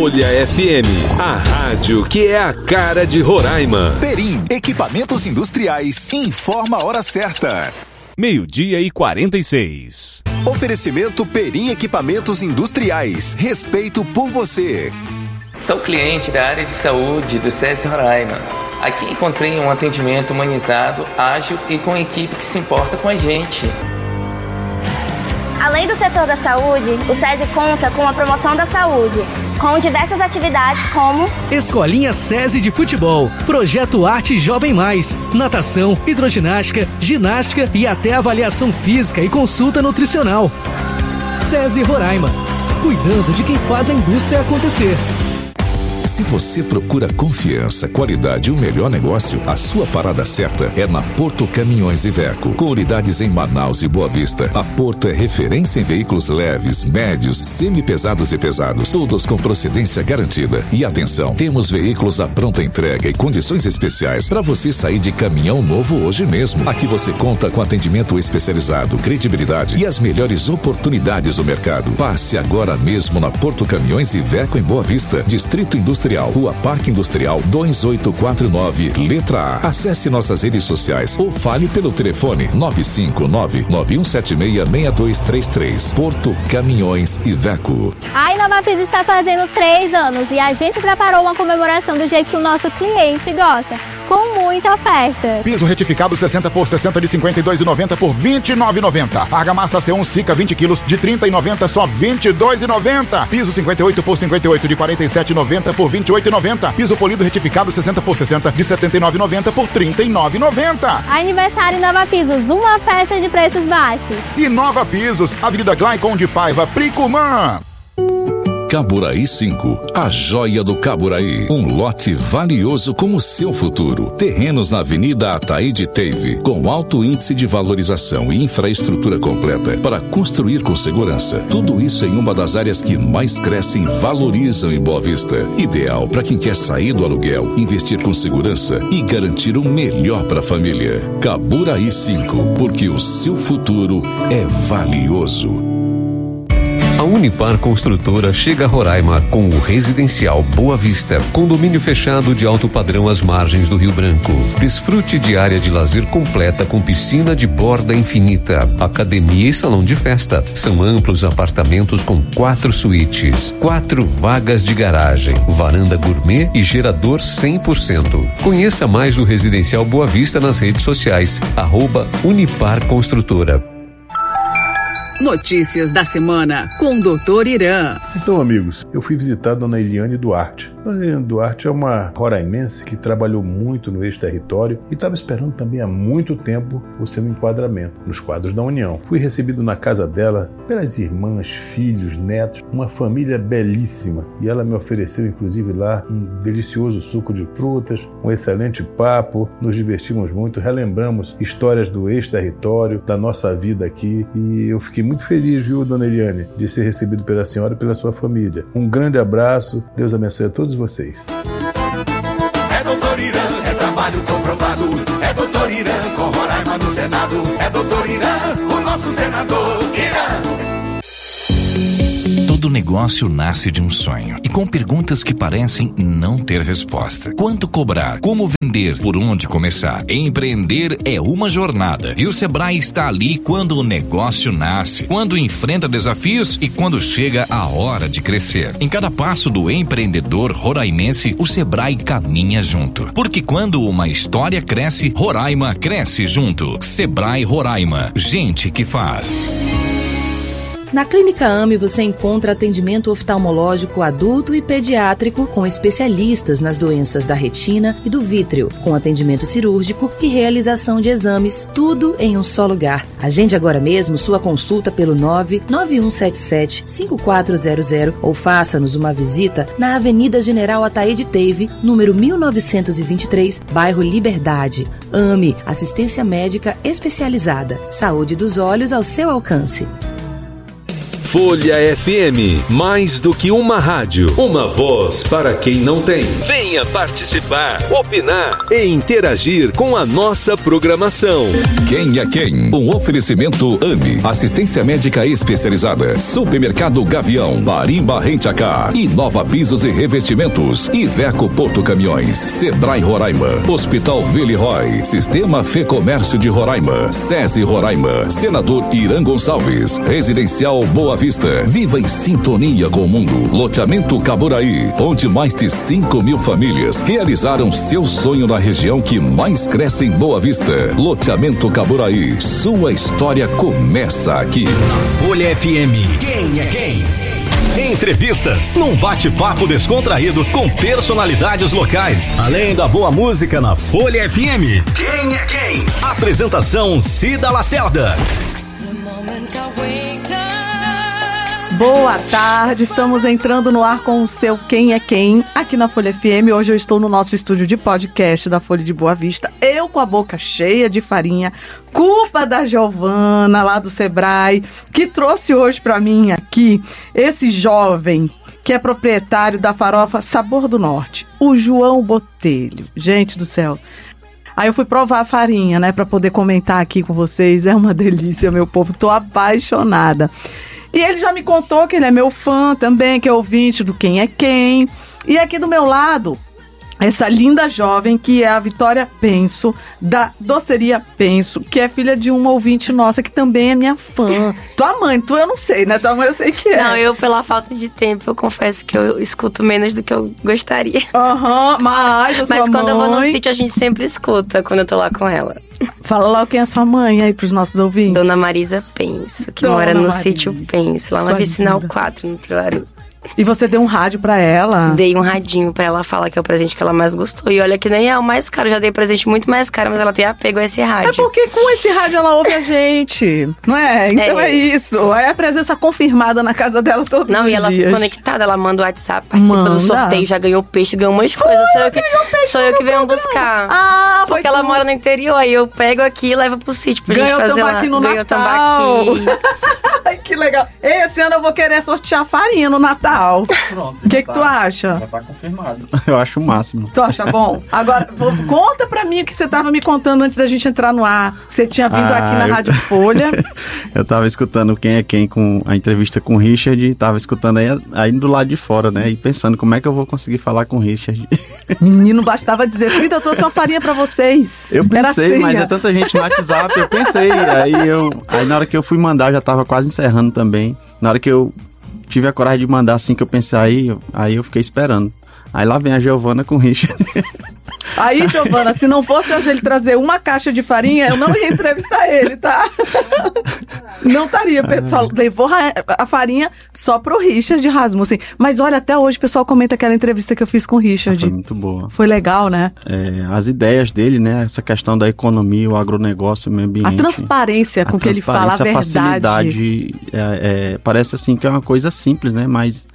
Folha FM, a rádio que é a cara de Roraima. Perim, equipamentos industriais, informa a hora certa. 12:46. Oferecimento Perim Equipamentos Industriais. Respeito por você. Sou cliente da área de saúde do SESI Roraima. Aqui encontrei um atendimento humanizado, ágil e com equipe que se importa com a gente. Além do setor da saúde, o SESI conta com a promoção da saúde, com diversas atividades como Escolinha SESI de Futebol, Projeto Arte Jovem Mais, natação, hidroginástica, ginástica e até avaliação física e consulta nutricional. SESI Roraima, cuidando de quem faz a indústria acontecer. Se você procura confiança, qualidade e o melhor negócio, a sua parada certa é na Porto Caminhões Iveco. Com unidades em Manaus e Boa Vista, a Porto é referência em veículos leves, médios, semi-pesados e pesados, todos com procedência garantida. E atenção, temos veículos à pronta entrega e condições especiais para você sair de caminhão novo hoje mesmo. Aqui você conta com atendimento especializado, credibilidade e as melhores oportunidades do mercado. Passe agora mesmo na Porto Caminhões Iveco em Boa Vista, Distrito Industrial, Rua Parque Industrial 2849, letra A. Acesse nossas redes sociais ou fale pelo telefone 959-9176-6233. Porto Caminhões Iveco. A Inovapis está fazendo 3 anos e a gente preparou uma comemoração do jeito que o nosso cliente gosta, com muita oferta. Piso retificado 60 por 60 de 52,90 por 29,90. Argamassa C1 Sica 20 quilos de 30,90 só 22,90. Piso 58 por 58 de 47,90 por 28,90. Piso polido retificado 60 por 60 de 79,90 por 39,90. Aniversário Nova Pisos, uma festa de preços baixos. E Nova Pisos, Avenida Glaicon de Paiva, Pricumã. Caburaí 5, a joia do Caburaí. Um lote valioso como o seu futuro. Terrenos na Avenida Ataíde Teve, com alto índice de valorização e infraestrutura completa para construir com segurança. Tudo isso em uma das áreas que mais crescem e valorizam em Boa Vista. Ideal para quem quer sair do aluguel, investir com segurança e garantir o melhor para a família. Caburaí 5, porque o seu futuro é valioso. A Unipar Construtora chega a Roraima com o Residencial Boa Vista, condomínio fechado de alto padrão às margens do Rio Branco. Desfrute de área de lazer completa com piscina de borda infinita, academia e salão de festa. São amplos apartamentos com 4 suítes, 4 vagas de garagem, varanda gourmet e gerador 100%. Conheça mais do Residencial Boa Vista nas redes sociais, @Unipar Construtora. Notícias da semana com o Dr. Irã. Então, amigos, eu fui visitar a dona Eliane Duarte. Dona Eliane Duarte é uma roraimense que trabalhou muito no ex-território e estava esperando também há muito tempo o seu enquadramento nos quadros da União. Fui recebido na casa dela pelas irmãs, filhos, netos, uma família belíssima. E ela me ofereceu, inclusive, lá um delicioso suco de frutas, um excelente papo. Nos divertimos muito, relembramos histórias do ex-território, da nossa vida aqui. E eu fiquei muito feliz, viu, dona Eliane, de ser recebido pela senhora e pela sua família. Um grande abraço, Deus abençoe a todos vocês. É doutor Irã, é trabalho comprovado. É doutor Irã, com Roraima no Senado. É doutor Irã, o nosso senador Irã. Todo negócio nasce de um sonho e com perguntas que parecem não ter resposta. Quanto cobrar? Como vender? Por onde começar? Empreender é uma jornada e o Sebrae está ali quando o negócio nasce, quando enfrenta desafios e quando chega a hora de crescer. Em cada passo do empreendedor roraimense, o Sebrae caminha junto. Porque quando uma história cresce, Roraima cresce junto. Sebrae Roraima, gente que faz. Na Clínica AME você encontra atendimento oftalmológico adulto e pediátrico com especialistas nas doenças da retina e do vítreo, com atendimento cirúrgico e realização de exames, tudo em um só lugar. Agende agora mesmo sua consulta pelo 99177-5400 ou faça-nos uma visita na Avenida General Ataíde Teve, número 1923, bairro Liberdade. AME, assistência médica especializada. Saúde dos olhos ao seu alcance. Folha FM, mais do que uma rádio, uma voz para quem não tem. Venha participar, opinar e interagir com a nossa programação. Quem é quem? Um oferecimento AME, assistência médica especializada. Supermercado Gavião, Marimba Rent-A-Car, Inova Pisos e Revestimentos, Iveco Porto Caminhões, Sebrae Roraima, Hospital Villeroy, Sistema Fê Comércio de Roraima, SESI Roraima, Senador Irã Gonçalves, Residencial Boa Vista. Viva em sintonia com o mundo. Loteamento Caburaí, onde mais de 5.000 famílias realizaram seu sonho na região que mais cresce em Boa Vista. Loteamento Caburaí, sua história começa aqui. Na Folha FM, quem é quem? Entrevistas num bate-papo descontraído com personalidades locais. Além da boa música na Folha FM. Quem é quem? Apresentação Cida Lacerda. Boa tarde, estamos entrando no ar com o seu Quem é Quem, aqui na Folha FM. Hoje eu estou no nosso estúdio de podcast da Folha de Boa Vista, eu com a boca cheia de farinha, culpa da Giovana lá do Sebrae, que trouxe hoje pra mim aqui esse jovem que é proprietário da farofa Sabor do Norte, o João Botelho. Gente do céu. Aí eu fui provar a farinha, né, pra poder comentar aqui com vocês. É uma delícia, meu povo, tô apaixonada. E ele já me contou que ele é meu fã também, que é ouvinte do Quem é Quem. E aqui do meu lado, essa linda jovem que é a Vitória Penso, da Doceria Penso, que é filha de uma ouvinte nossa, que também é minha fã. Tua mãe, tu eu não sei, né? Tua mãe eu sei que é. Não, eu pela falta de tempo, eu confesso que eu escuto menos do que eu gostaria. Mas quando eu vou no sítio, a gente sempre escuta, quando eu tô lá com ela. Fala lá quem é a sua mãe aí pros nossos ouvintes. Dona Marisa Penso, que mora no sítio Penso, lá na Vicinal 4, no Trilharu. E você deu um rádio pra ela? Dei um radinho pra ela falar que é o presente que ela mais gostou. E olha que nem é o mais caro, já dei presente muito mais caro, mas ela tem apego a esse rádio. É porque com esse rádio ela ouve a gente, não é? Então é isso, é a presença confirmada na casa dela todos os dias. Não, e ela fica conectada, ela manda o WhatsApp, participa do sorteio, já ganhou peixe, ganhou um monte de coisa. Sou eu que venho buscar. Porque ela mora no interior, aí eu pego aqui e levo pro sítio pra gente fazer lá. Ganhou tambaqui. Ai, que legal. Esse ano eu vou querer sortear farinha no Natal. Pronto. O que tu acha? Já tá confirmado. Eu acho o máximo. Tu acha bom? Agora, conta pra mim o que você tava me contando antes da gente entrar no ar. Você tinha vindo aqui na Rádio Folha. Eu tava escutando Quem é Quem com a entrevista com o Richard e tava escutando aí do lado de fora, né? E pensando como é que eu vou conseguir falar com o Richard. Menino, bastava dizer, Frida, eu trouxe uma farinha pra vocês. Eu pensei, mas é tanta gente no WhatsApp, eu pensei. Aí na hora que eu fui mandar, já tava quase encerrando também. Na hora que eu tive a coragem de mandar assim que eu pensei, aí eu fiquei esperando. Aí lá vem a Giovana com o Richard. Aí, Giovana, se não fosse hoje ele trazer uma caixa de farinha, eu não ia entrevistar ele, tá? Não estaria, pessoal. Levou a farinha só pro Richard Rasmussen. Mas olha, até hoje o pessoal comenta aquela entrevista que eu fiz com o Richard. Foi muito boa. Foi legal, né? As ideias dele, né? Essa questão da economia, o agronegócio, o meio ambiente. A transparência com que ele fala a verdade. A facilidade. Parece assim que é uma coisa simples, né? Mas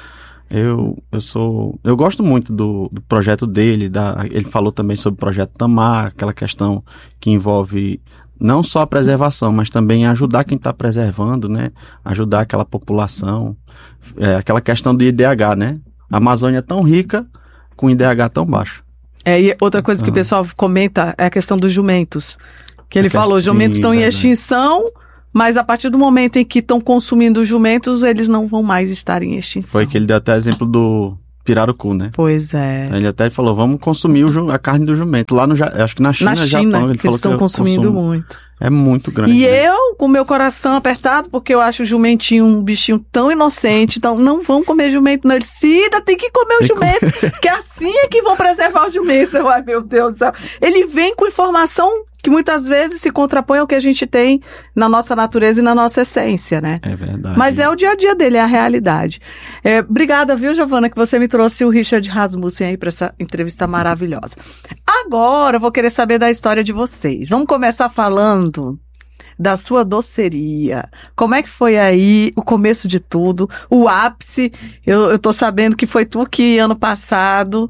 eu gosto muito do projeto dele, ele falou também sobre o projeto Tamar, aquela questão que envolve não só a preservação, mas também ajudar quem está preservando, né? Ajudar aquela população, aquela questão do IDH, né? A Amazônia é tão rica com IDH tão baixo. E outra coisa que o pessoal comenta é a questão dos jumentos, que ele falou, os jumentos estão em extinção, mas a partir do momento em que estão consumindo os jumentos, eles não vão mais estar em extinção. Foi que ele deu até exemplo do pirarucu, né? Pois é. Ele até falou, vamos consumir a carne do jumento. Lá acho que na China, Japão, ele falou eles estão consumindo muito. É muito grande. E eu, com meu coração apertado, porque eu acho o jumentinho um bichinho tão inocente, então não vão comer jumento, não. Ele Cida, tem que comer o jumento, que assim é que vão preservar os jumentos. Ai, meu Deus do céu. Ele vem com informação que muitas vezes se contrapõe ao que a gente tem na nossa natureza e na nossa essência, né? É verdade. Mas é o dia a dia dele, é a realidade. Obrigada, viu, Giovana, que você me trouxe o Richard Rasmussen aí para essa entrevista maravilhosa. Agora eu vou querer saber da história de vocês. Vamos começar falando da sua doceria. Como é que foi aí o começo de tudo, o ápice? Eu tô sabendo que foi tu que ano passado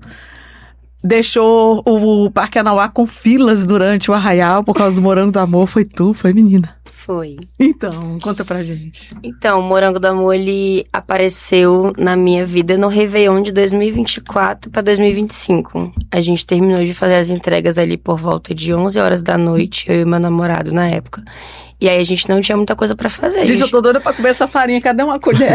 deixou o Parque Anauá com filas durante o arraial por causa do Morango do Amor. Foi tu, foi menina? Foi. Então, conta pra gente. Então, o Morango do Amor, ele apareceu na minha vida no Réveillon de 2024 para 2025. A gente terminou de fazer as entregas ali por volta de 11 horas da noite, eu e meu namorado na época. E aí a gente não tinha muita coisa pra fazer. Gente, eu tô doida pra comer essa farinha, cadê uma colher?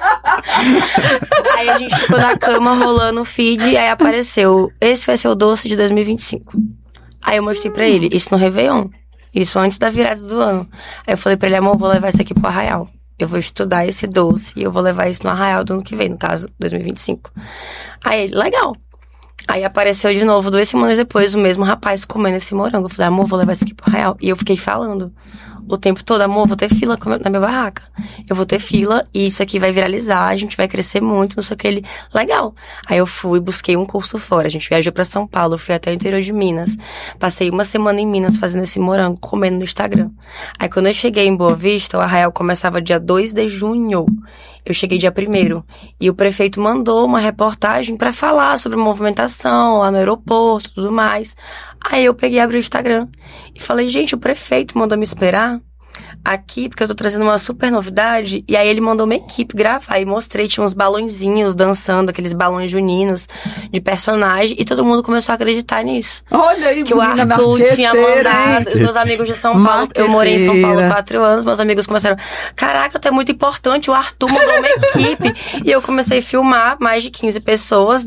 Aí a gente ficou na cama rolando o feed e aí apareceu, esse vai ser o doce de 2025. Aí eu mostrei pra ele, isso no Réveillon. Isso antes da virada do ano. Aí eu falei pra ele, amor, vou levar isso aqui pro Arraial. Eu vou estudar esse doce e eu vou levar isso no Arraial do ano que vem, no caso, 2025. Aí ele, legal. Aí apareceu de novo, 2 semanas depois, o mesmo rapaz comendo esse morango. Eu falei, amor, vou levar isso aqui pro Arraial. E eu fiquei falando o tempo todo, amor, vou ter fila na minha barraca. Eu vou ter fila e isso aqui vai viralizar, a gente vai crescer muito, não sei o que. Ele, legal. Aí eu fui, busquei um curso fora. A gente viajou pra São Paulo, fui até o interior de Minas. Passei 1 semana em Minas fazendo esse morango, comendo no Instagram. Aí quando eu cheguei em Boa Vista, o Arraial começava dia 2 de junho. Eu cheguei dia 1º. E o prefeito mandou uma reportagem pra falar sobre movimentação lá no aeroporto e tudo mais. Aí eu peguei e abri o Instagram e falei, gente, o prefeito mandou me esperar aqui, porque eu tô trazendo uma super novidade. E aí ele mandou uma equipe gravar. E mostrei, tinha uns balõezinhos dançando, aqueles balões juninos de personagem. E todo mundo começou a acreditar nisso. Olha aí, que o Arthur tinha mandado. Os meus amigos de São Paulo, eu morei em São Paulo 4 anos, meus amigos começaram, caraca, tu é muito importante, o Arthur mandou uma equipe. E eu comecei a filmar mais de 15 pessoas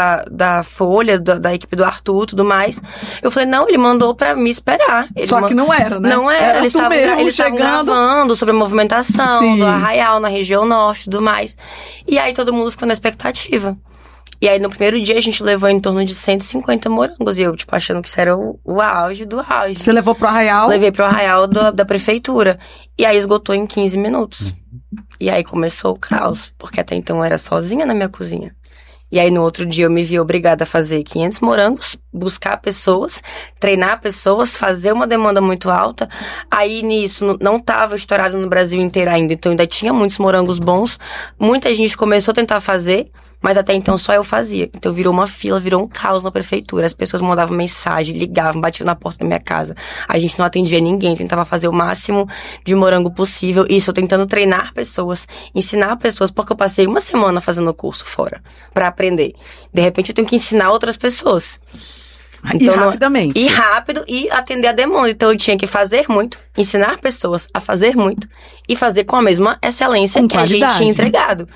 da Folha, da equipe do Arthur e tudo mais. Eu falei, não, ele mandou pra me esperar. Só que não era, né? Não era, eles estavam gravando sobre a movimentação do Arraial na região norte e tudo mais. E aí todo mundo ficou na expectativa. E aí no primeiro dia a gente levou em torno de 150 morangos. E eu, tipo, achando que isso era o auge do auge. Você levou pro Arraial? Levei pro Arraial da prefeitura. E aí esgotou em 15 minutos. E aí começou o caos. Porque até então eu era sozinha na minha cozinha. E aí, no outro dia, eu me vi obrigada a fazer 500 morangos, buscar pessoas, treinar pessoas, fazer uma demanda muito alta. Aí, nisso, não estava estourado no Brasil inteiro ainda, então ainda tinha muitos morangos bons. Muita gente começou a tentar fazer, mas até então só eu fazia. Então virou uma fila, virou um caos na prefeitura. As pessoas mandavam mensagem, ligavam, batiam na porta da minha casa. A gente não atendia ninguém, tentava fazer o máximo de morango possível. Isso, eu tentando treinar pessoas, ensinar pessoas, porque eu passei 1 semana fazendo o curso fora, pra aprender. De repente eu tenho que ensinar outras pessoas. Então, rapidamente. E rápido e atender a demanda. Então eu tinha que fazer muito, ensinar pessoas a fazer muito e fazer com a mesma excelência que a gente tinha entregado.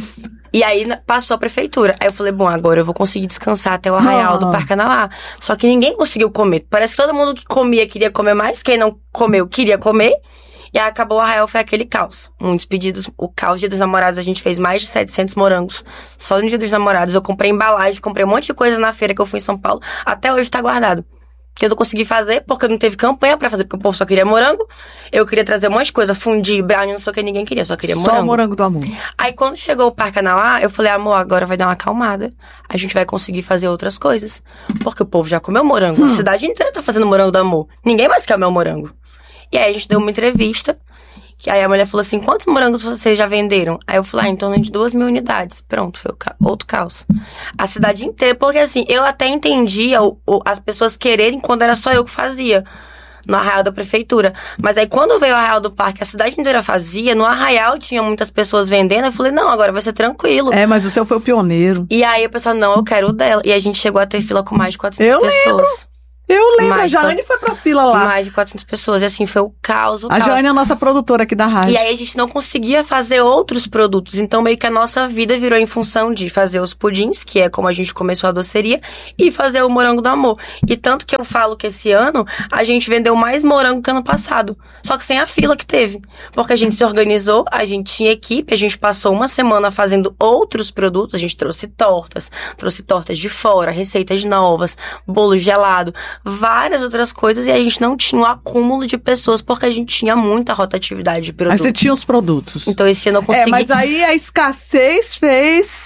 E aí passou a prefeitura. Aí eu falei, bom, agora eu vou conseguir descansar até o Arraial do Parque Anauá. Só que ninguém conseguiu comer. Parece que todo mundo que comia queria comer mais. Quem não comeu queria comer. E aí acabou o Arraial, foi aquele caos. Muitos pedidos. O caos, Dia dos Namorados, a gente fez mais de 700 morangos. Só no Dia dos Namorados. Eu comprei embalagem, comprei um monte de coisa na feira que eu fui em São Paulo. Até hoje tá guardado. Que eu não consegui fazer, porque não teve campanha pra fazer, porque o povo só queria morango. Eu queria trazer um monte de coisa, fundir, brownie, não sei o que, ninguém queria, só queria morango. Só o morango do amor. Aí quando chegou o Parque Anauá, eu falei, amor, agora vai dar uma acalmada. A gente vai conseguir fazer outras coisas. Porque o povo já comeu morango. A cidade inteira tá fazendo morango do amor. Ninguém mais quer o meu morango. E aí a gente deu uma entrevista. Que aí a mulher falou assim, quantos morangos vocês já venderam? Aí eu falei, em torno de 2.000 unidades. Pronto, foi outro caos. A cidade inteira, porque assim, eu até entendia as pessoas quererem quando era só eu que fazia. No Arraial da prefeitura. Mas aí quando veio o Arraial do Parque, a cidade inteira fazia. No Arraial tinha muitas pessoas vendendo. Eu falei, não, agora vai ser tranquilo. Mas o seu foi o pioneiro. E aí o pessoal, não, eu quero o dela. E a gente chegou a ter fila com mais de 400 pessoas. Eu lembro, a Jane foi pra fila lá. Mais de 400 pessoas, e assim, foi o caos, A Jane é a nossa produtora aqui da rádio. E aí a gente não conseguia fazer outros produtos, então meio que a nossa vida virou em função de fazer os pudins, que é como a gente começou a doceria, e fazer o morango do amor. E tanto que eu falo que esse ano, a gente vendeu mais morango que ano passado, só que sem a fila que teve. Porque a gente se organizou, a gente tinha equipe, a gente passou 1 semana fazendo outros produtos, a gente trouxe tortas de fora, receitas novas, bolo gelado, várias outras coisas, e a gente não tinha um acúmulo de pessoas porque a gente tinha muita rotatividade de produtos. Aí você tinha os produtos. Então esse ano eu consegui... mas aí a escassez fez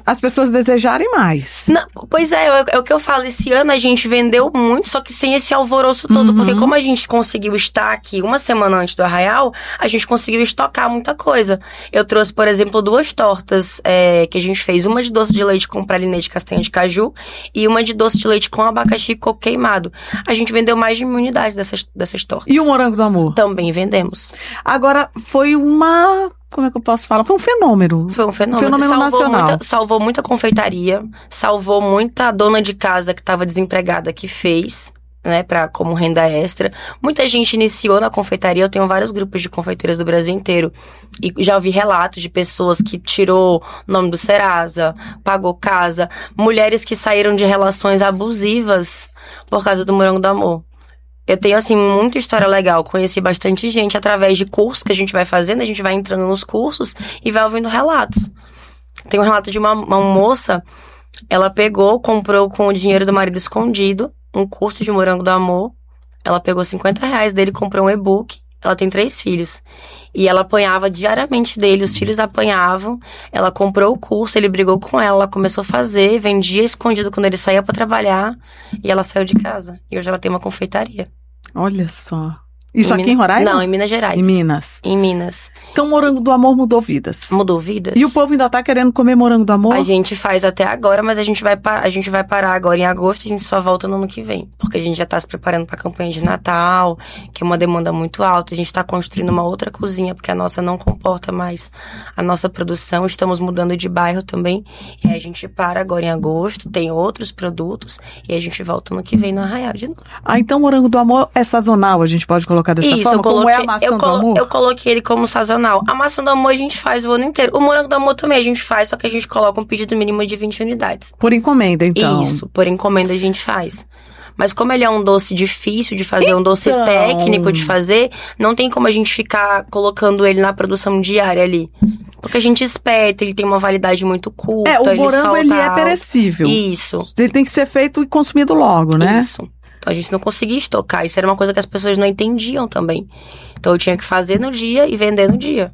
as pessoas desejarem mais. Não, pois é o que eu falo. Esse ano a gente vendeu muito, só que sem esse alvoroço todo. Porque como a gente conseguiu estar aqui uma semana antes do Arraial, a gente conseguiu estocar muita coisa. Eu trouxe, por exemplo, 2 tortas que a gente fez. Uma de doce de leite com pralinê de castanha de caju e uma de doce de leite com abacaxi e coco queimado. A gente vendeu mais de 1.000 unidades dessas tortas. E o morango do amor? Também vendemos. Agora, foi uma... Como é que eu posso falar? Foi um fenômeno. Foi um fenômeno. Nacional. Salvou muita confeitaria, salvou muita dona de casa que estava desempregada que fez, né, como renda extra. Muita gente iniciou na confeitaria. Eu tenho vários grupos de confeiteiras do Brasil inteiro. E já ouvi relatos de pessoas que tirou o nome do Serasa, pagou casa. Mulheres que saíram de relações abusivas por causa do morango do amor. Eu tenho, assim, muita história legal. Conheci bastante gente através de cursos que a gente vai fazendo. A gente vai entrando nos cursos e vai ouvindo relatos. Tem um relato de uma moça. Ela comprou com o dinheiro do marido escondido um curso de morango do amor. Ela pegou R$50 dele, comprou um e-book. Ela tem 3 filhos. E ela apanhava diariamente dele, os filhos apanhavam. Ela comprou o curso, ele brigou com ela começou a fazer, vendia escondido quando ele saía pra trabalhar. E ela saiu de casa. E hoje ela tem uma confeitaria. Olha só. Isso aqui em Roraima? Não, em Minas Gerais. Em Minas. Em Minas. Então, morango do amor mudou vidas. Mudou vidas. E o povo ainda tá querendo comer morango do amor? A gente faz até agora, mas a gente vai parar agora em agosto, a gente só volta no ano que vem. Porque a gente já tá se preparando pra campanha de Natal, que é uma demanda muito alta. A gente tá construindo uma outra cozinha, porque a nossa não comporta mais a nossa produção. Estamos mudando de bairro também. E aí a gente para agora em agosto, tem outros produtos, e aí a gente volta no que vem no Arraial de novo. Ah, então o morango do amor é sazonal, a gente pode colocar dessa forma? Como é a maçã do amor? Eu coloquei ele como sazonal. A maçã do amor a gente faz o ano inteiro. O morango do amor também a gente faz, só que a gente coloca um pedido mínimo de 20 unidades. Por encomenda, então? Isso, por encomenda a gente faz. Mas como ele é um doce difícil de fazer, um doce técnico de fazer, não tem como a gente ficar colocando ele na produção diária ali. Porque a gente espeta, ele tem uma validade muito curta. O morango, ele é perecível. Isso. Ele tem que ser feito e consumido logo, né? Isso. Então a gente não conseguia estocar. Isso era uma coisa que as pessoas não entendiam também. Então eu tinha que fazer no dia e vender no dia.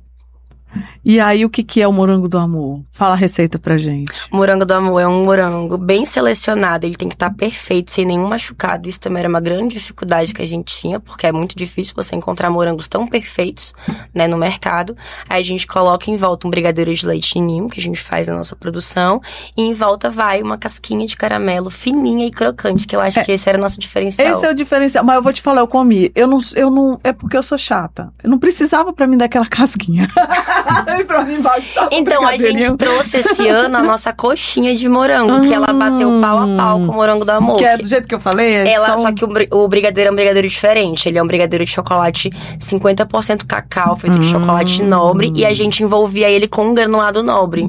E aí, o que é o morango do amor? Fala a receita pra gente. O morango do amor é um morango bem selecionado. Ele tem que estar perfeito, sem nenhum machucado. Isso também era uma grande dificuldade que a gente tinha, porque é muito difícil você encontrar morangos tão perfeitos, né, no mercado. Aí a gente coloca em volta um brigadeiro de leite ninho, que a gente faz na nossa produção. E em volta vai uma casquinha de caramelo fininha e crocante, que eu acho que esse era o nosso diferencial. Esse é o diferencial. Mas eu vou te falar, eu comi. Eu não, é porque eu sou chata. Eu não precisava pra mim daquela casquinha. Pra mim embaixo tá então, a gente trouxe esse ano a nossa coxinha de morango, que ela bateu pau a pau com o morango do amor. Que é do jeito que eu falei? Só que o brigadeiro é um brigadeiro diferente. Ele é um brigadeiro de chocolate 50% cacau, feito de chocolate nobre. E a gente envolvia ele com um granulado nobre.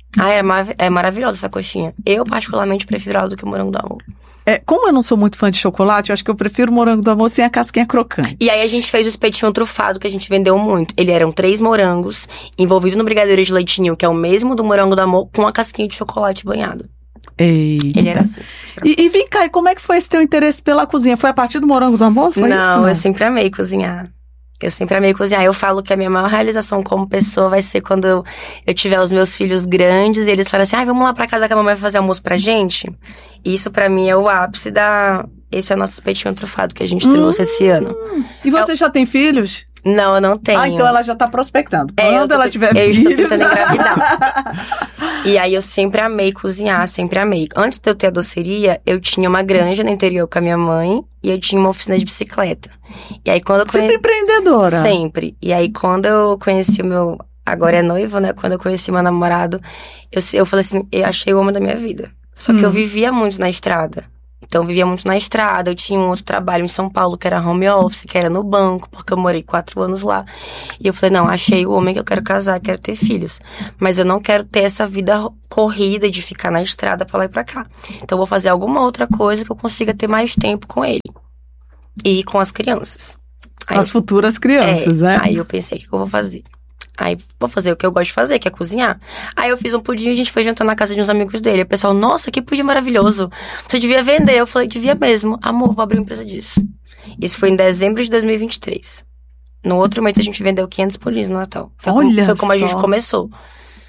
É maravilhosa essa coxinha. Eu, particularmente, prefiro ela do que o morango do amor. Como eu não sou muito fã de chocolate, eu acho que eu prefiro o morango do amor sem a casquinha crocante. E aí a gente fez o espetinho trufado, que a gente vendeu muito. Eram 3 morangos, envolvido no brigadeiro de leitinho, que é o mesmo do morango do amor, com a casquinha de chocolate banhado. Eita. Ele era assim. E vem cá, e como é que foi esse teu interesse pela cozinha? Foi a partir do morango do amor? Foi não, isso? Eu sempre amei cozinhar. Eu falo que a minha maior realização como pessoa vai ser quando eu tiver os meus filhos grandes e eles falam assim, vamos lá pra casa que a mamãe vai fazer almoço pra gente. Isso pra mim é o ápice esse é o nosso espetinho trufado que a gente trouxe esse ano. E você já tem filhos? Não, eu não tenho. Então ela já tá prospectando. Quando ela tiver filhos... Eu estou tentando engravidar. E aí eu sempre amei cozinhar, sempre amei. Antes de eu ter a doceria, eu tinha uma granja no interior com a minha mãe e eu tinha uma oficina de bicicleta. E aí quando eu Sempre empreendedora. Sempre. E aí quando eu conheci o meu... Agora é noivo, né? Quando eu conheci meu namorado, eu falei assim, eu achei o homem da minha vida. Só que eu vivia muito na estrada. Então, eu vivia muito na estrada, eu tinha um outro trabalho em São Paulo, que era home office, que era no banco, porque eu morei 4 anos lá. E eu falei, não, achei o homem que eu quero casar, quero ter filhos. Mas eu não quero ter essa vida corrida de ficar na estrada pra lá e pra cá. Então, eu vou fazer alguma outra coisa que eu consiga ter mais tempo com ele. E com as crianças. As futuras crianças, né? Aí eu pensei, o que eu vou fazer? Aí, vou fazer o que eu gosto de fazer, que é cozinhar. Aí eu fiz um pudim e a gente foi jantar na casa de uns amigos dele. Aí o pessoal, nossa, que pudim maravilhoso. Você devia vender. Eu falei, devia mesmo. Amor, vou abrir uma empresa disso. Isso foi em dezembro de 2023. No outro mês a gente vendeu 500 pudins no Natal. Foi como a gente começou.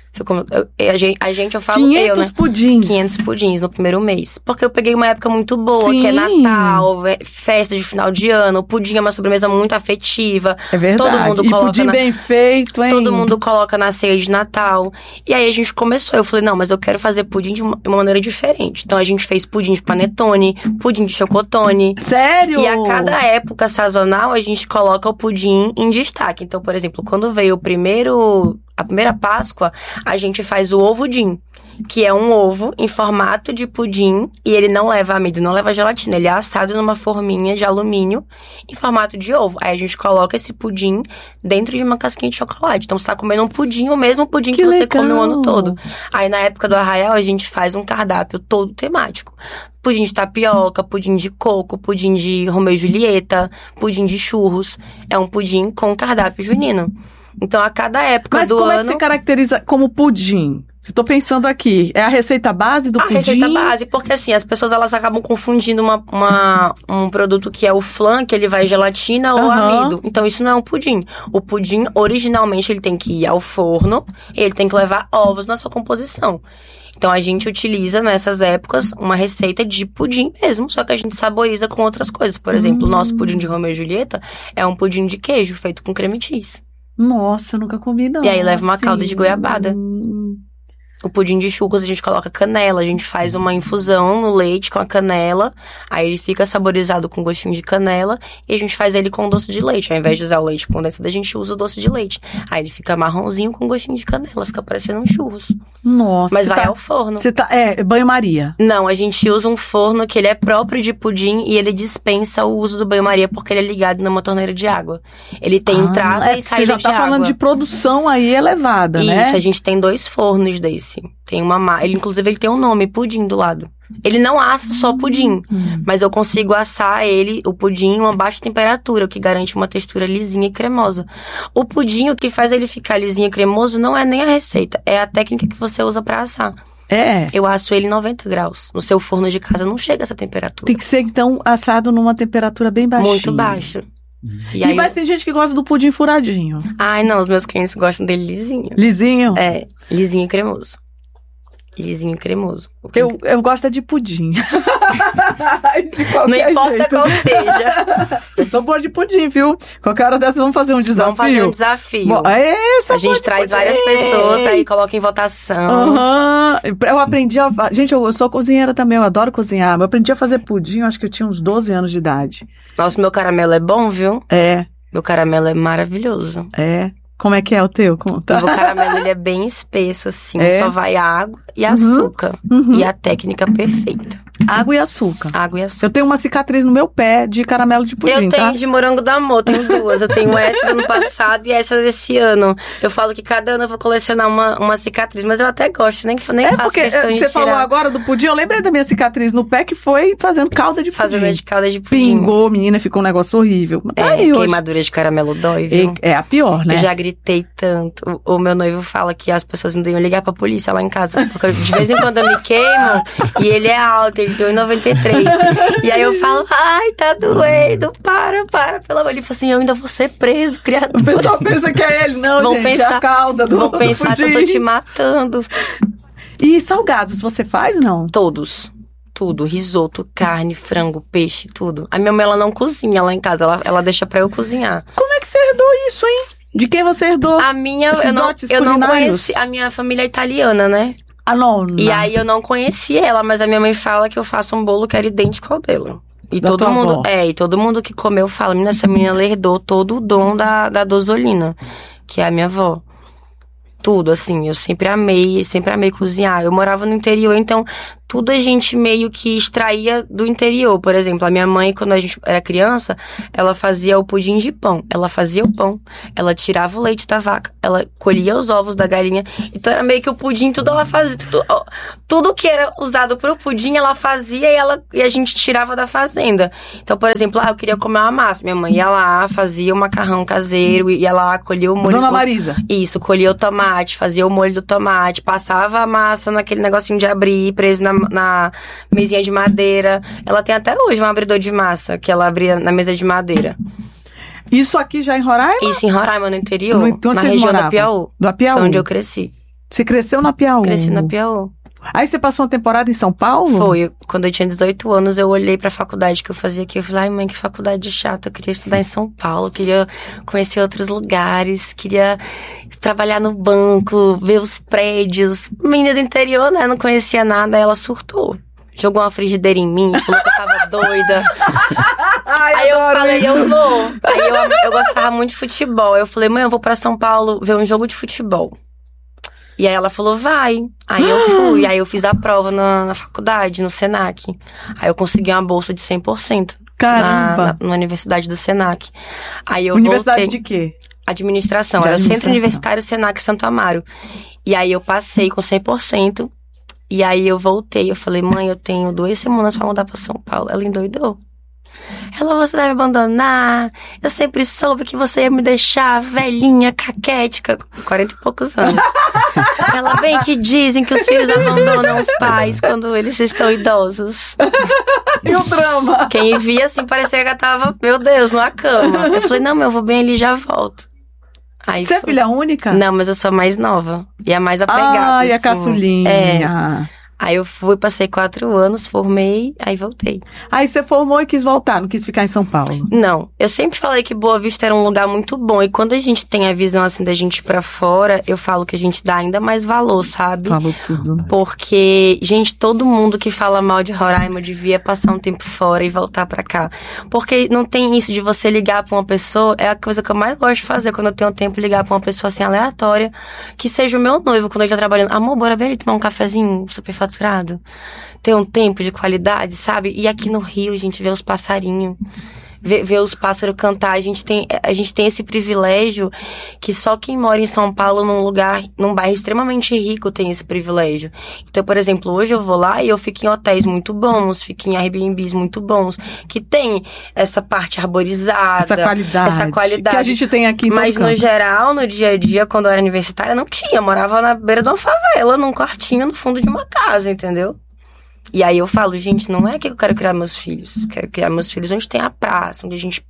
Eu falo 500 eu, né? 500 pudins. 500 pudins no primeiro mês. Porque eu peguei uma época muito boa, Sim. que é Natal, festa de final de ano. O pudim é uma sobremesa muito afetiva. É verdade. Todo mundo e coloca pudim bem feito, hein? Todo mundo coloca na ceia de Natal. E aí a gente começou. Eu falei, não, mas eu quero fazer pudim de uma maneira diferente. Então a gente fez pudim de panetone, pudim de chocotone. Sério? E a cada época sazonal, a gente coloca o pudim em destaque. Então, por exemplo, quando veio a primeira Páscoa, a gente faz o ovo-dim, que é um ovo em formato de pudim, e ele não leva amido, não leva gelatina, ele é assado numa forminha de alumínio em formato de ovo. Aí a gente coloca esse pudim dentro de uma casquinha de chocolate. Então você tá comendo um pudim, o mesmo pudim que você come o ano todo. Aí na época do Arraial, a gente faz um cardápio todo temático. Pudim de tapioca, pudim de coco, pudim de Romeu e Julieta, pudim de churros. É um pudim com cardápio junino. Então, a cada época do ano... Mas como é que você caracteriza como pudim? Eu tô pensando aqui, é a receita base do pudim? A receita base, porque assim, as pessoas elas acabam confundindo um produto que é o flan, que ele vai gelatina ou amido. Então, isso não é um pudim. O pudim, originalmente, ele tem que ir ao forno, e ele tem que levar ovos na sua composição. Então, a gente utiliza, nessas épocas, uma receita de pudim mesmo, só que a gente saboriza com outras coisas. Por exemplo, o nosso pudim de Romeu e Julieta é um pudim de queijo feito com creme cheese. Nossa, eu nunca comi, não. E aí leva uma calda de goiabada. O pudim de churros a gente coloca canela, a gente faz uma infusão no leite com a canela, aí ele fica saborizado com gostinho de canela, e a gente faz ele com doce de leite. Ao invés de usar o leite condensado, a gente usa o doce de leite. Aí ele fica marronzinho com gostinho de canela, fica parecendo um churros. Nossa. Mas vai ao forno. Banho-maria? Não, a gente usa um forno que ele é próprio de pudim e ele dispensa o uso do banho-maria porque ele é ligado numa torneira de água. Ele tem entrada e saída de água. Você já tá falando de produção aí elevada, né? Isso, a gente tem 2 fornos desse. Tem inclusive ele tem um nome, pudim do lado. Ele não assa só pudim, mas eu consigo assar o pudim em uma baixa temperatura, o que garante uma textura lisinha e cremosa. O pudim, o que faz ele ficar lisinho e cremoso não é nem a receita, é a técnica que você usa pra assar. Eu asso ele em 90 graus. No seu forno de casa não chega a essa temperatura. Tem que ser, então, assado numa temperatura bem baixinha. Muito baixa. Mas tem gente que gosta do pudim furadinho. Ai, não, os meus clientes gostam dele lisinho. Lisinho? É, lisinho e cremoso. Lisinho e cremoso. Eu gosto de pudim. Não importa qual seja. Eu sou boa de pudim, viu? Qualquer hora dessa vamos fazer um desafio. Vamos fazer um desafio. Bom, a gente traz várias pessoas, aí coloca em votação. Eu aprendi Gente, eu sou cozinheira também, eu adoro cozinhar. Mas eu aprendi a fazer pudim, eu acho que eu tinha uns 12 anos de idade. Nossa, meu caramelo é bom, viu? É. Meu caramelo é maravilhoso. É. Como é que é o teu? Conta. O caramelo, ele é bem espesso, assim. Só vai água e açúcar. E a técnica perfeita. Água e açúcar. Água e açúcar. Eu tenho uma cicatriz no meu pé de caramelo de pudim, Eu tenho de morango do amor, tenho 2. Eu tenho essa do ano passado e essa desse ano. Eu falo que cada ano eu vou colecionar uma cicatriz, mas eu até gosto, nem faço questão de tirar. Você falou agora do pudim, eu lembrei da minha cicatriz no pé que foi fazendo calda de pudim. Fazendo de calda de pudim. Pingou, menina, ficou um negócio horrível. Queimadura de caramelo dói, viu? É a pior, né? Eu já gritei tanto. O meu noivo fala que as pessoas ainda iam ligar pra polícia lá em casa, porque de vez em quando eu me queimo e ele é alto, ele tem 1,93. E aí eu falo, ai, tá doendo, para, pelo amor. Ele falou assim, eu ainda vou ser preso, criatura. O pessoal pensa que é ele, não, gente, pensar, é a calda do Vão pensar que eu tô te matando. E salgados, você faz, não? Todos. Tudo, risoto, carne, frango, peixe, tudo. A minha mãe, ela não cozinha lá em casa, ela deixa pra eu cozinhar. Como é que você herdou isso, hein? De quem você herdou? A minha, eu não conheci, a minha família é italiana, né? A nona. E aí eu não conheci ela, mas a minha mãe fala que eu faço um bolo que era idêntico ao dela. E da todo mundo, e todo mundo que comeu fala, menina, essa menina herdou todo o dom da Dozolina, que é a minha avó. Tudo, assim, eu sempre amei cozinhar. Eu morava no interior, então tudo a gente meio que extraía do interior. Por exemplo, a minha mãe, quando a gente era criança, ela fazia o pudim de pão. Ela fazia o pão, ela tirava o leite da vaca, ela colhia os ovos da galinha. Então era meio que o pudim, tudo ela fazia. Tudo que era usado pro pudim, ela fazia e a gente tirava da fazenda. Então, por exemplo, eu queria comer uma massa. Minha mãe ia lá, fazia o macarrão caseiro, ia lá, colhia o molho. Dona Marisa. Isso, colhia o tomate, fazia o molho do tomate, passava a massa naquele negocinho de abrir, preso na mesinha de madeira. Ela tem até hoje um abridor de massa que ela abria na mesa de madeira. Isso aqui já em Roraima? Isso em Roraima, no interior, na região do Piauí. Foi onde eu cresci. Você cresceu na Piauí? Cresci na Piauí. Aí você passou uma temporada em São Paulo? Foi. Quando eu tinha 18 anos, eu olhei pra faculdade que eu fazia aqui. Eu falei, ai mãe, que faculdade chata. Eu queria estudar em São Paulo, eu queria conhecer outros lugares, queria trabalhar no banco, ver os prédios. Menina do interior, né? Não conhecia nada, aí ela surtou. Jogou uma frigideira em mim, falou que eu tava doida. Aí eu falei, eu vou. Aí eu gostava muito de futebol. Aí eu falei, mãe, eu vou pra São Paulo ver um jogo de futebol. E aí ela falou, vai. Aí eu fui. Aí eu fiz a prova na faculdade, no Senac. Aí eu consegui uma bolsa de 100%. Caramba! Na Universidade do Senac. Aí eu Universidade voltei. de quê? Administração. Era Centro Universitário Senac Santo Amaro. E aí eu passei com 100%. E aí eu voltei. Eu falei, mãe, eu tenho 2 semanas pra mudar pra São Paulo. Ela endoidou. Ela, você deve abandonar. Eu sempre soube que você ia me deixar velhinha, caquética, com 40 e poucos anos. Ela bem que dizem que os filhos abandonam os pais quando eles estão idosos. E o drama? Quem via assim parecia que eu tava, meu Deus, numa cama. Eu falei, não, eu vou bem ali e já volto. Aí você é filha única? Não, mas eu sou a mais nova. E a mais apegada. Ah, e a caçulinha. É. Aí eu fui, passei 4 anos, formei, aí voltei. Aí você formou e quis voltar, não quis ficar em São Paulo? Não, eu sempre falei que Boa Vista era um lugar muito bom. E quando a gente tem a visão assim da gente ir pra fora, eu falo que a gente dá ainda mais valor, sabe? Falou tudo. Porque, gente, todo mundo que fala mal de Roraima devia passar um tempo fora e voltar pra cá. Porque não tem isso de você ligar pra uma pessoa, é a coisa que eu mais gosto de fazer quando eu tenho tempo, ligar pra uma pessoa assim aleatória, que seja o meu noivo, quando ele tá trabalhando. Amor, bora ver ele tomar um cafezinho superfaturado. Ter um tempo de qualidade, sabe? E aqui no Rio, a gente vê os passarinhos, ver os pássaros cantar. A gente tem esse privilégio que só quem mora em São Paulo, num bairro extremamente rico, tem esse privilégio. Então, por exemplo, hoje eu vou lá e eu fico em hotéis muito bons, fico em Airbnbs muito bons, que tem essa parte arborizada. Essa qualidade. Que a gente tem aqui em Mas, no geral, no dia a dia, quando eu era universitária, não tinha. Morava na beira de uma favela, num quartinho no fundo de uma casa, entendeu? E aí eu falo, gente, não é que eu quero criar meus filhos. Eu quero criar meus filhos onde tem a praça, onde a gente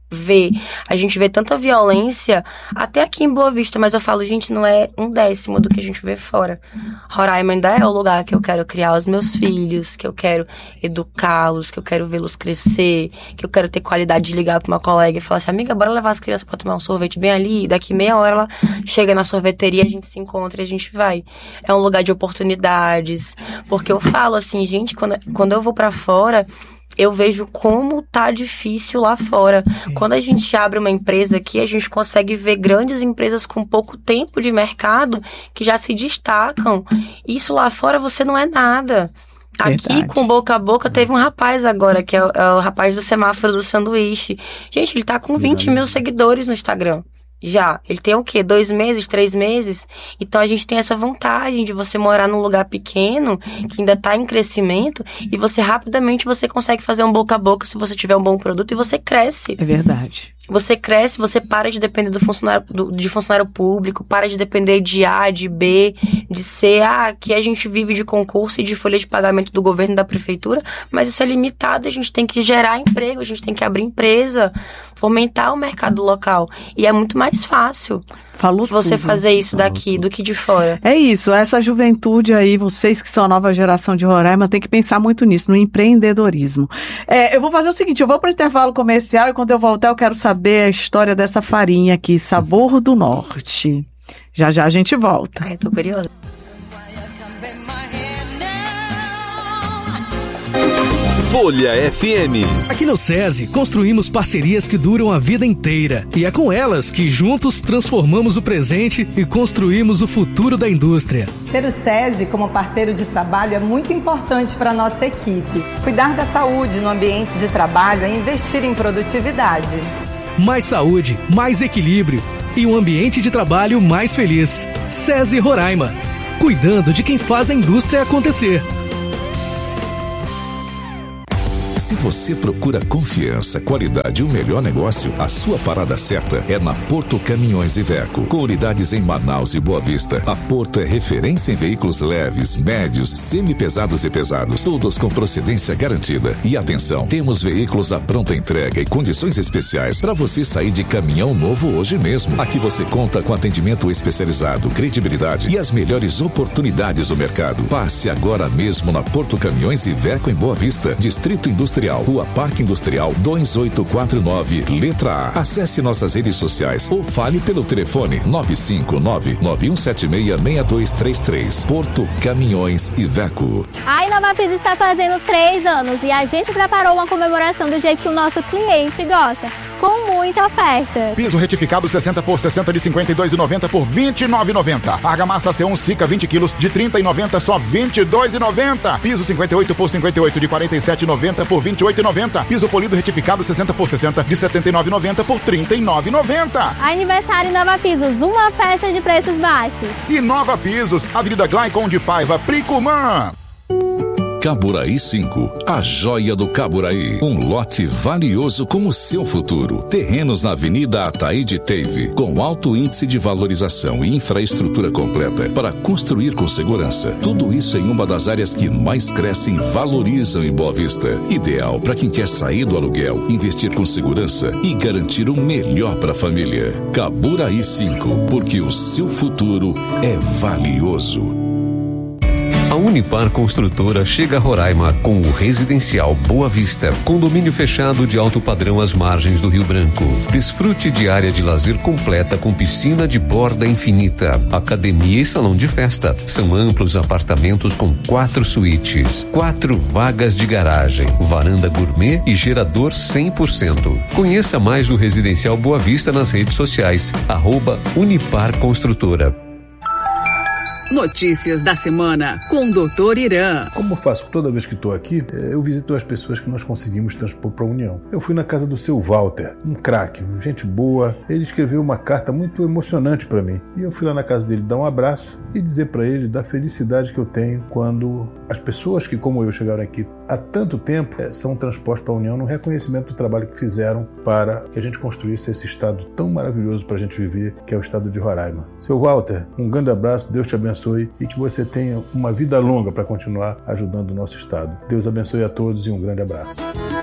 vê tanta violência, até aqui em Boa Vista, mas eu falo, gente, não é 1/10 do que a gente vê fora. Roraima ainda é o lugar que eu quero criar os meus filhos, que eu quero educá-los, que eu quero vê-los crescer, que eu quero ter qualidade de ligar pra uma colega e falar assim, amiga, bora levar as crianças pra tomar um sorvete bem ali, e daqui meia hora ela chega na sorveteria, a gente se encontra e a gente vai. É um lugar de oportunidades, porque eu falo assim, gente, quando eu vou pra fora, eu vejo como tá difícil lá fora. Quando a gente abre uma empresa aqui, a gente consegue ver grandes empresas com pouco tempo de mercado que já se destacam. Isso lá fora você não é nada. Aqui, com boca a boca, teve um rapaz agora, que é o rapaz do semáforo do sanduíche. Gente, ele tá com 20 mil seguidores no Instagram. Já. Ele tem o quê? 2 meses, 3 meses? Então a gente tem essa vantagem de você morar num lugar pequeno, que ainda tá em crescimento, e você rapidamente você consegue fazer um boca a boca se você tiver um bom produto e você cresce. É verdade. Você cresce, você para de depender de funcionário público, para de depender de A, de B, de C. Aqui a gente vive de concurso e de folha de pagamento do governo e da prefeitura, mas isso é limitado, a gente tem que gerar emprego, a gente tem que abrir empresa, fomentar o mercado local. E é muito mais fácil você fazer isso daqui do que de fora. É isso, essa juventude aí, vocês que são a nova geração de Roraima, tem que pensar muito nisso, no empreendedorismo. Eu vou fazer o seguinte, eu vou para o intervalo comercial e quando eu voltar eu quero saber a história dessa farinha aqui, Sabor do Norte. Já já a gente volta. Ai, eu tô curiosa. Folha FM. Aqui no SESI, construímos parcerias que duram a vida inteira. E é com elas que juntos transformamos o presente e construímos o futuro da indústria. Ter o SESI como parceiro de trabalho é muito importante para a nossa equipe. Cuidar da saúde no ambiente de trabalho é investir em produtividade. Mais saúde, mais equilíbrio e um ambiente de trabalho mais feliz. SESI Roraima. Cuidando de quem faz a indústria acontecer. Se você procura confiança, qualidade e o melhor negócio, a sua parada certa é na Porto Caminhões Iveco. Com unidades em Manaus e Boa Vista, a Porto é referência em veículos leves, médios, semi-pesados e pesados, todos com procedência garantida. E atenção, temos veículos à pronta entrega e condições especiais para você sair de caminhão novo hoje mesmo. Aqui você conta com atendimento especializado, credibilidade e as melhores oportunidades do mercado. Passe agora mesmo na Porto Caminhões Iveco em Boa Vista, Distrito Industrial, Rua Parque Industrial 2849, letra A. Acesse nossas redes sociais ou fale pelo telefone 959-9176-6233. Porto Caminhões Iveco. A Inova Piso está fazendo 3 anos e a gente preparou uma comemoração do jeito que o nosso cliente gosta, com muita oferta. Piso retificado 60 por 60 de 52,90 por 29,90. Argamassa C1 Sica 20 quilos de 30,90 só 22,90. Piso 58 por 58 de 47,90 por 28,90. Piso polido retificado 60 por 60 de 79,90 por 39,90. Aniversário Nova Pisos, uma festa de preços baixos. E Nova Pisos, Avenida Glaicon de Paiva, Pricumã. Caburaí 5, a joia do Caburaí. Um lote valioso como o seu futuro. Terrenos na Avenida Ataíde Teve, com alto índice de valorização e infraestrutura completa para construir com segurança. Tudo isso em uma das áreas que mais crescem e valorizam em Boa Vista. Ideal para quem quer sair do aluguel, investir com segurança e garantir o melhor para a família. Caburaí 5, porque o seu futuro é valioso. A Unipar Construtora chega a Roraima com o residencial Boa Vista, condomínio fechado de alto padrão às margens do Rio Branco. Desfrute de área de lazer completa com piscina de borda infinita, academia e salão de festa. São amplos apartamentos com 4 suítes, 4 vagas de garagem, varanda gourmet e gerador 100%. Conheça mais do residencial Boa Vista nas redes sociais, @Unipar Construtora. Notícias da semana com o Dr. Irã. Como eu faço toda vez que estou aqui, eu visito as pessoas que nós conseguimos transpor para a União. Eu fui na casa do seu Walter, um craque, gente boa. Ele escreveu uma carta muito emocionante para mim. E eu fui lá na casa dele dar um abraço e dizer para ele da felicidade que eu tenho quando as pessoas que, como eu, chegaram aqui há tanto tempo, são transpostas para a União no reconhecimento do trabalho que fizeram para que a gente construísse esse estado tão maravilhoso para a gente viver, que é o estado de Roraima. Seu Walter, um grande abraço, Deus te abençoe e que você tenha uma vida longa para continuar ajudando o nosso estado. Deus abençoe a todos e um grande abraço.